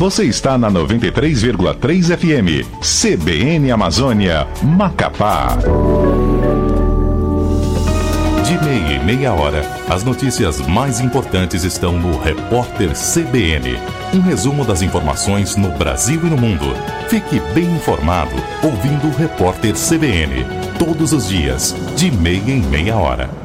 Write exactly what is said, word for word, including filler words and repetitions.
Você está na noventa e três vírgula três F M, C B N Amazônia, Macapá. De meia e meia hora, as notícias mais importantes estão no Repórter C B N. Um resumo das informações no Brasil e no mundo. Fique bem informado ouvindo o Repórter C B N. Todos os dias, de meia em meia hora.